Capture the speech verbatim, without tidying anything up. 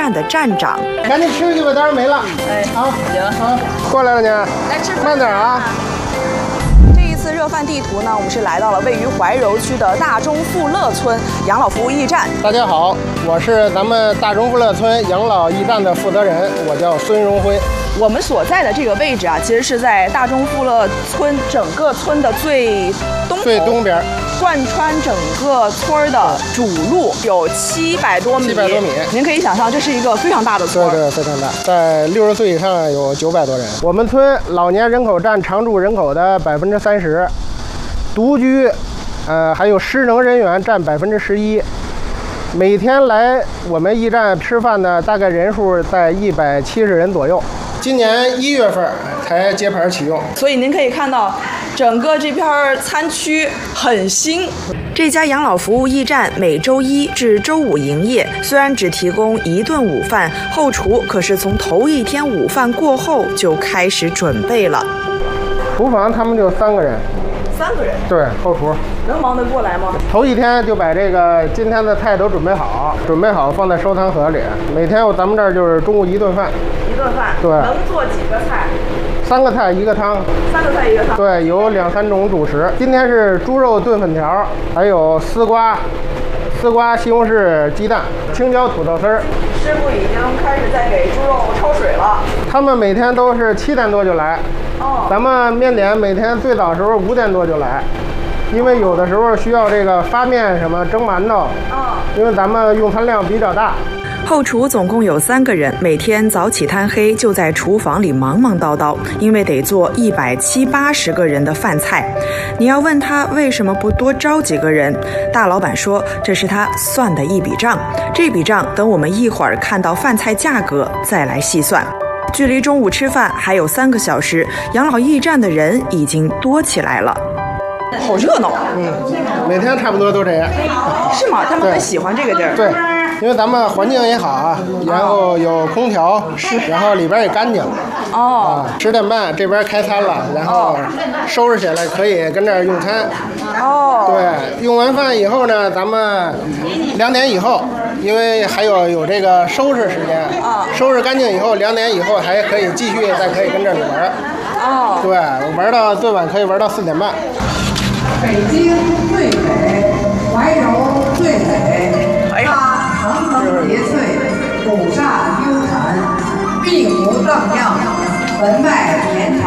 站的站长。 赶紧吃去吧，待会儿没了。哎，好，行啊，过来了呢， 来吃， 慢点啊。 这一次热饭地图呢，我们是来到了位于怀柔区的大中富乐村养老服务驿站。 大家好，我是咱们大中富乐村养老驿站的负责人，我叫孙荣辉。 我们所在的这个位置啊，其实是在大中富乐村整个村的最东最东边， 贯穿整个村的主路有七百多米。 七百多米， 您可以想象，这是一个非常大的村。 对对，非常大，在六十岁以上有九百多人。我们村老年人口占常住人口的百分之三十，独居，呃，还有失能人员占百分之十一。每天来我们驿站吃饭呢，大概人数在一百七十人左右。今年一月份才接盘启用， 所以您可以看到，整个这片餐区很新。这家养老服务驿站每周一至周五营业，虽然只提供一顿午饭，后厨可是从头一天午饭过后就开始准备了。 厨房他们就三个人。 三个人， 对，后厨能忙得过来吗？ 头一天就把这个今天的菜都准备好，准备好放在收藏盒里。每天我咱们这儿就是中午一顿饭， 一顿饭， 对， 能做几个菜？ 三个菜一个汤， 三个菜一个汤， 对，有两三种主食。今天是猪肉炖粉条，还有丝瓜、丝瓜、西红柿鸡蛋、青椒土豆丝儿。 师傅已经开始在给猪肉焯水了。 他们每天都是七点多就来。哦，咱们面点每天最早时候五点多就来，因为有的时候需要这个发面什么蒸馒头。哦，因为咱们用餐量比较大。 后厨总共有三个人，每天早起贪黑就在厨房里忙忙叨叨，因为得做一百七八十个人的饭菜。你要问他为什么不多招几个人，大老板说这是他算的一笔账，这笔账等我们一会儿看到饭菜价格再来细算。距离中午吃饭还有三个小时，养老驿站的人已经多起来了，好热闹啊！ 嗯，每天差不多都这样。 是吗？他们很喜欢这个地儿。 对。因为咱们环境也好啊，然后有空调，然后里边也干净。哦。啊，十点半这边开餐了，然后收拾起来可以跟这儿用餐。哦。对，用完饭以后呢，咱们两点以后，因为还有有这个收拾时间。啊。收拾干净以后，两点以后还可以继续再可以跟这里玩。哦。对，玩到最晚可以玩到四点半。 北京最北，怀柔最北。它层层叠翠，古刹幽禅，碧湖荡漾，文脉绵长。